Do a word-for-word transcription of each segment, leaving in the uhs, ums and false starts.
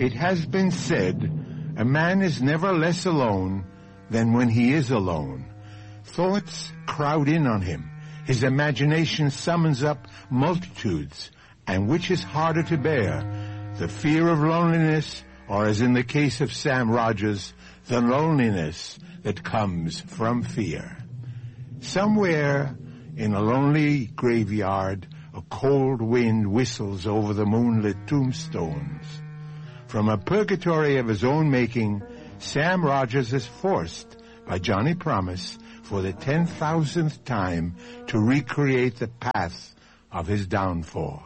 It has been said, a man is never less alone than when he is alone. Thoughts crowd in on him. His imagination summons up multitudes. And which is harder to bear, the fear of loneliness, or as in the case of Sam Rogers, the loneliness that comes from fear? Somewhere in a lonely graveyard, a cold wind whistles over the moonlit tombstones. From a purgatory of his own making, Sam Rogers is forced by Johnny Promise for the ten thousandth time to recreate the path of his downfall.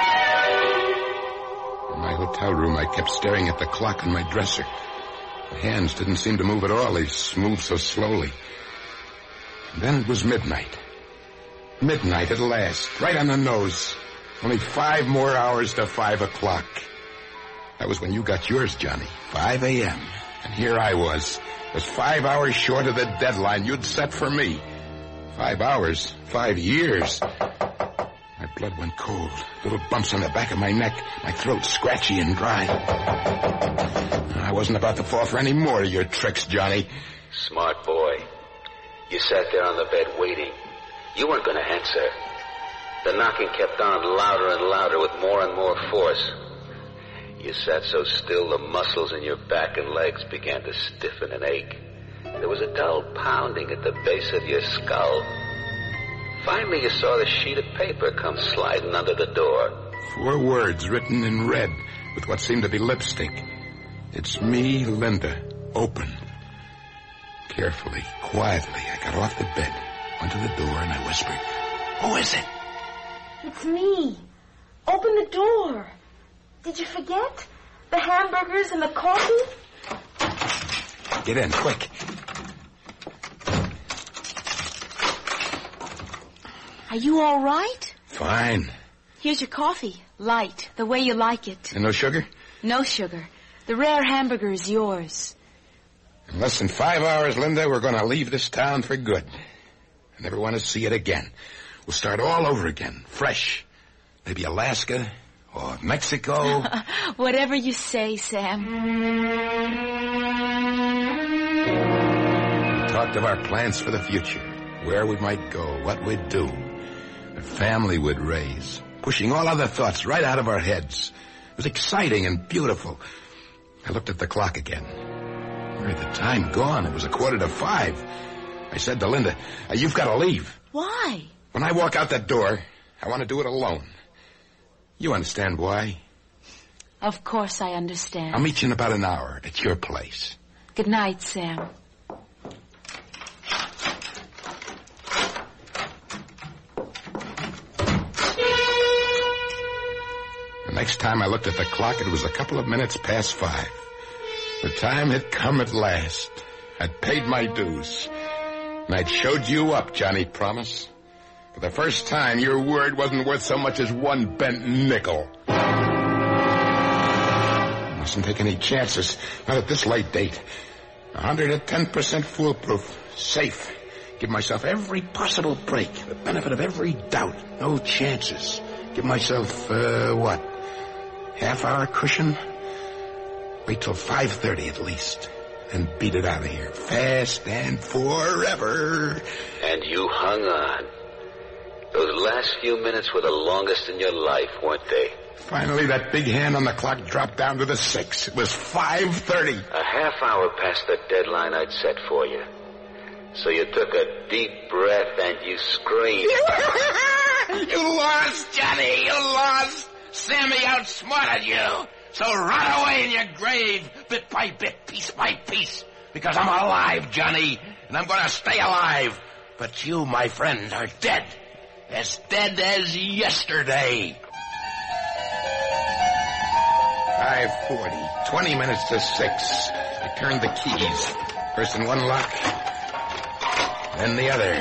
In my hotel room, I kept staring at the clock on my dresser. The hands didn't seem to move at all. They moved so slowly. And then it was midnight. Midnight at last, right on the nose. Only five more hours to five o'clock. That was when you got yours, Johnny. five a.m. And here I was. Was five hours short of the deadline you'd set for me. Five hours. Five years. My blood went cold. Little bumps on the back of my neck. My throat scratchy and dry. I wasn't about to fall for any more of your tricks, Johnny. Smart boy. You sat there on the bed waiting. You weren't going to answer. The knocking kept on louder and louder with more and more force. You sat so still the muscles in your back and legs began to stiffen and ache. There was a dull pounding at the base of your skull. Finally you saw the sheet of paper come sliding under the door. Four words written in red with what seemed to be lipstick. It's me, Linda. Open. Carefully, quietly, I got off the bed, went to the door, and I whispered, "Who is it?" "It's me. Open the door. Did you forget? The hamburgers and the coffee?" "Get in, quick." "Are you all right?" "Fine." "Here's your coffee. Light, the way you like it." "And no sugar?" "No sugar. The rare hamburger is yours." "In less than five hours, Linda, we're going to leave this town for good. I never want to see it again. We'll start all over again, fresh. Maybe Alaska or Mexico." "Whatever you say, Sam." We talked of our plans for the future, where we might go, what we'd do, the family we'd raise, pushing all other thoughts right out of our heads. It was exciting and beautiful. I looked at the clock again. Where had the time gone? It was a quarter to five. I said to Linda, "You've got to leave." "Why?" "When I walk out that door, I want to do it alone. You understand why?" "Of course I understand." "I'll meet you in about an hour at your place." "Good night, Sam." The next time I looked at the clock, it was a couple of minutes past five. The time had come at last. I'd paid my dues. And I'd showed you up, Johnny Promise. For the first time, your word wasn't worth so much as one bent nickel. Mustn't take any chances, not at this late date. one hundred ten percent foolproof, safe. Give myself every possible break, the benefit of every doubt, no chances. Give myself, uh, what, half-hour cushion? Wait till five thirty at least, and beat it out of here, fast and forever. And you hung on. Those last few minutes were the longest in your life, weren't they? Finally, that big hand on the clock dropped down to the six. It was five thirty. A half hour past the deadline I'd set for you. So you took a deep breath and you screamed. You lost, Johnny, you lost. Sammy outsmarted you. So rot away in your grave, bit by bit, piece by piece. Because I'm alive, Johnny, and I'm going to stay alive. But you, my friend, are dead. As dead as yesterday. five forty, twenty minutes to six. I turned the keys. First in one lock, then the other.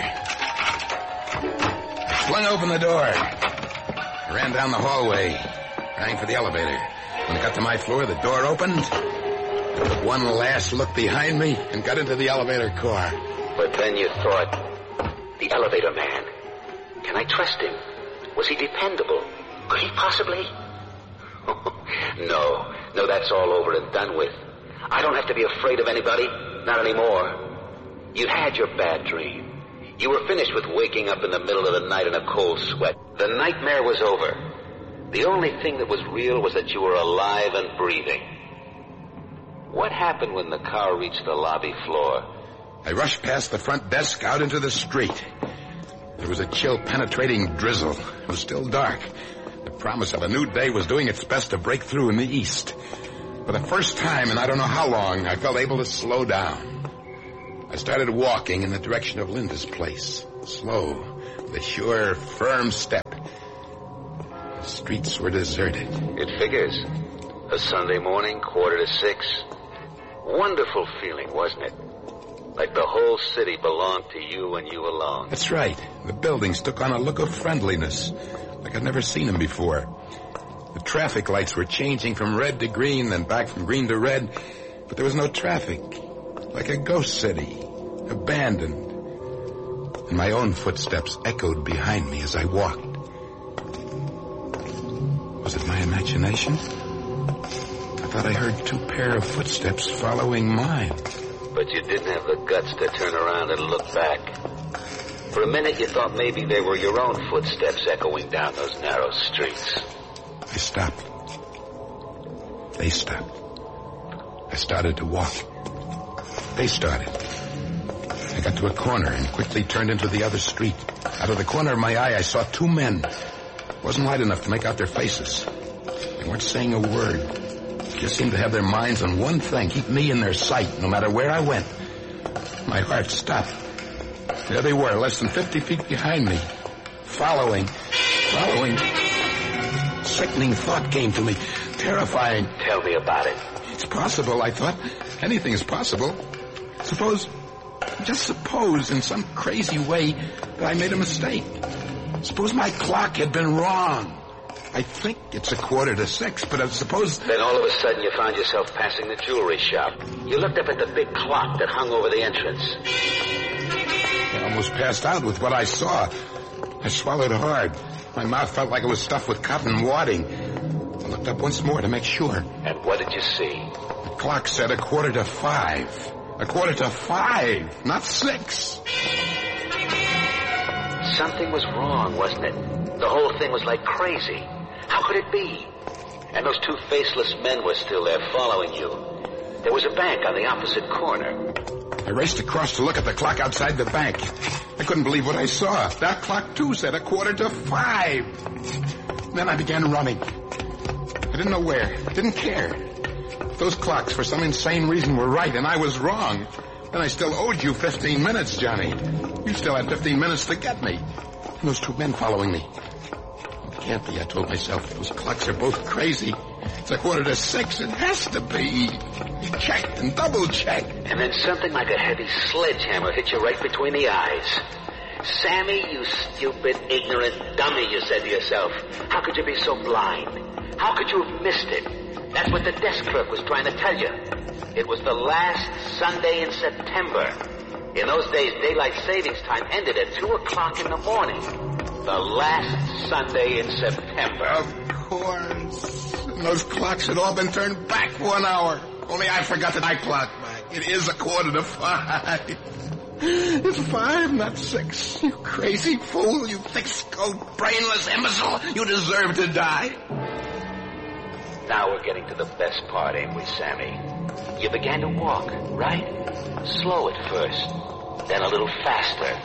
I flung open the door. I ran down the hallway, rang for the elevator. When I got to my floor, the door opened. I took one last look behind me and got into the elevator car. But then you thought, the elevator man, can I trust him? Was he dependable? Could he possibly? No, No, that's all over and done with. I don't have to be afraid of anybody. Not anymore. You had your bad dream. You were finished with waking up in the middle of the night in a cold sweat. The nightmare was over. The only thing that was real was that you were alive and breathing. What happened when the car reached the lobby floor? I rushed past the front desk out into the street. There was a chill, penetrating drizzle. It was still dark. The promise of a new day was doing its best to break through in the east. For the first time in I don't know how long, I felt able to slow down. I started walking in the direction of Linda's place. Slow, with a sure, firm step. The streets were deserted. It figures. A Sunday morning, quarter to six. Wonderful feeling, wasn't it? Like the whole city belonged to you and you alone. That's right. The buildings took on a look of friendliness, like I'd never seen them before. The traffic lights were changing from red to green, then back from green to red, but there was no traffic. Like a ghost city, abandoned. And my own footsteps echoed behind me as I walked. Was it my imagination? I thought I heard two pair of footsteps following mine. But you didn't have the guts to turn around and look back. For a minute you thought maybe they were your own footsteps echoing down those narrow streets. I stopped. They stopped. I started to walk. They started. I got to a corner and quickly turned into the other street. Out of the corner of my eye, I saw two men. It wasn't light enough to make out their faces. They weren't saying a word. They just seemed to have their minds on one thing, keep me in their sight, no matter where I went. My heart stopped. There they were, less than fifty feet behind me. Following, following. Sickening thought came to me, terrifying. Tell me about it. It's possible, I thought. Anything is possible. Suppose, just suppose in some crazy way that I made a mistake. Suppose my clock had been wrong. I think it's a quarter to six, but I suppose... Then all of a sudden you found yourself passing the jewelry shop. You looked up at the big clock that hung over the entrance. I almost passed out with what I saw. I swallowed hard. My mouth felt like it was stuffed with cotton wadding. I looked up once more to make sure. And what did you see? The clock said a quarter to five. A quarter to five, not six. Something was wrong, wasn't it? The whole thing was like crazy. How could it be? And those two faceless men were still there following you. There was a bank on the opposite corner. I raced across to look at the clock outside the bank. I couldn't believe what I saw. That clock, too, said a quarter to five. Then I began running. I didn't know where. Didn't care. Those clocks, for some insane reason, were right, and I was wrong. Then I still owed you fifteen minutes, Johnny. You still had fifteen minutes to get me. And those two men following me. It can't be, I told myself. Those clocks are both crazy. It's a quarter to six. It has to be. Checked and double-checked. And then something like a heavy sledgehammer hit you right between the eyes. Sammy, you stupid, ignorant dummy, you said to yourself. How could you be so blind? How could you have missed it? That's what the desk clerk was trying to tell you. It was the last Sunday in September. In those days, daylight savings time ended at two o'clock in the morning. The last Sunday in September. Of course. And those clocks had all been turned back one hour. Only I forgot the night clock back. It is a quarter to five. It's five, not six. You crazy fool. You thick-skulled, brainless imbecile. You deserve to die. Now we're getting to the best part, ain't we, Sammy? You began to walk, right? Slow at first, then a little faster.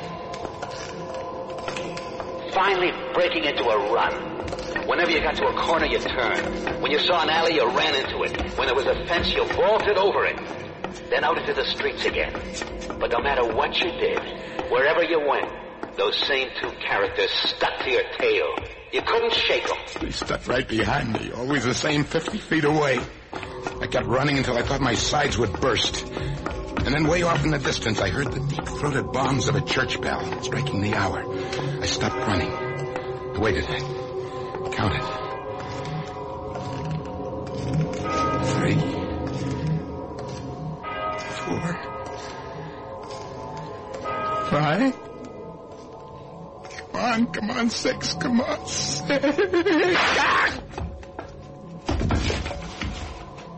Finally breaking into a run. Whenever you got to a corner, you turned. When you saw an alley, you ran into it. When there was a fence, you vaulted over it. Then out into the streets again. But no matter what you did, wherever you went, those same two characters stuck to your tail. You couldn't shake them. They stuck right behind me, always the same fifty feet away. I kept running until I thought my sides would burst. And then way off in the distance, I heard the deep-throated bombs of a church bell striking the hour. I stopped running. I waited. Counted. Three. Four. Five. Come on, come on, six, come on, six. Ah!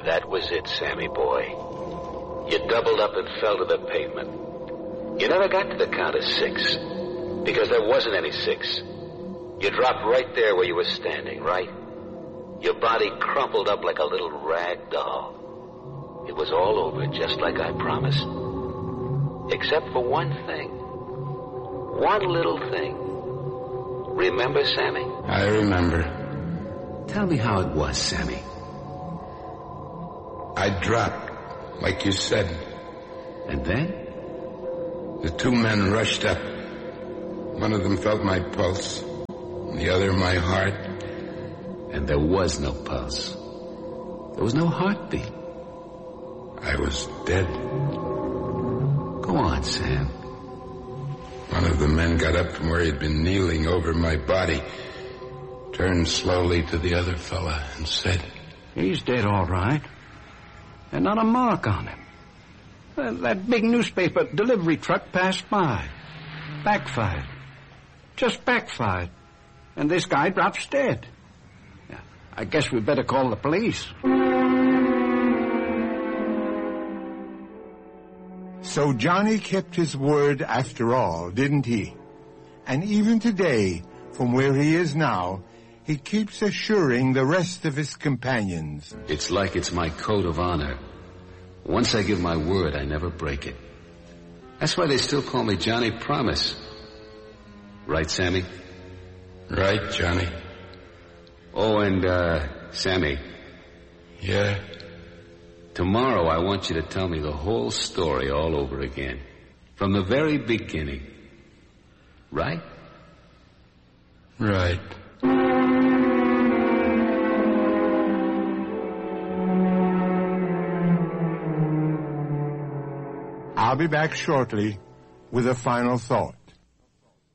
That was it, Sammy boy. You doubled up and fell to the pavement. You never got to the count of six, because there wasn't any six. You dropped right there where you were standing, right? Your body crumpled up like a little rag doll. It was all over, just like I promised. Except for one thing. One little thing. Remember, Sammy? I remember. Tell me how it was, Sammy. I dropped, like you said. And then? The two men rushed up. One of them felt my pulse, the other my heart. And there was no pulse. There was no heartbeat. I was dead. Go on, Sam. One of the men got up from where he'd been kneeling over my body, turned slowly to the other fella and said, "He's dead, all right. And not a mark on him. Uh, that big newspaper delivery truck passed by. Backfired. Just backfired. And this guy drops dead. Yeah, I guess we better call the police." So Johnny kept his word after all, didn't he? And even today, from where he is now, he keeps assuring the rest of his companions. It's like it's my code of honor. Once I give my word, I never break it. That's why they still call me Johnny Promise. Right, Sammy? Right, Johnny. Oh, and, uh, Sammy. Yeah? Tomorrow I want you to tell me the whole story all over again. From the very beginning. Right? Right. I'll be back shortly with a final thought.